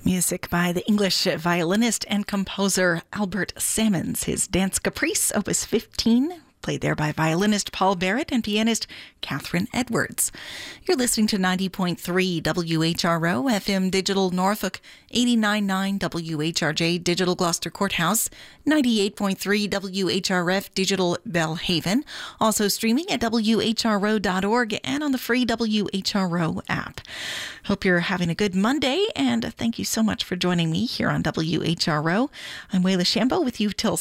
Music by the English violinist and composer Albert Salmons. His Dance Caprice, Opus 15, played there by violinist Paul Barrett and pianist Catherine Edwards. You're listening to 90.3 WHRO FM Digital Norfolk, 89.9 WHRJ Digital Gloucester Courthouse, 98.3 WHRF Digital Belhaven, also streaming at WHRO.org and on the free WHRO app. Hope you're having a good Monday, and thank you so much for joining me here on WHRO. I'm Wayla Shambo with you till